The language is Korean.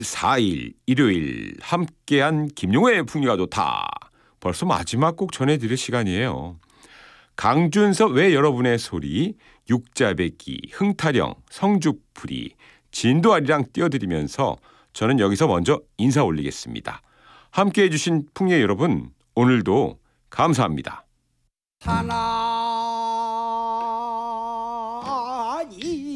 4일 일요일 함께한 김용호의 풍류가 좋다. 벌써 마지막 곡 전해드릴 시간이에요. 강준섭 외 여러분의 소리, 육자배기, 흥타령, 성죽풀이, 진도아리랑 띄워드리면서 저는 여기서 먼저 인사 올리겠습니다. 함께해 주신 풍예 여러분, 오늘도 감사합니다. 하나니